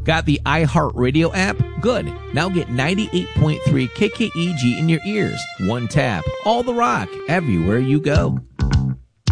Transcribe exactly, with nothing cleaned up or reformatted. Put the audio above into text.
Got the iHeartRadio app? Good. Now get ninety-eight point three K K E G in your ears. One tap. All the rock. Everywhere you go.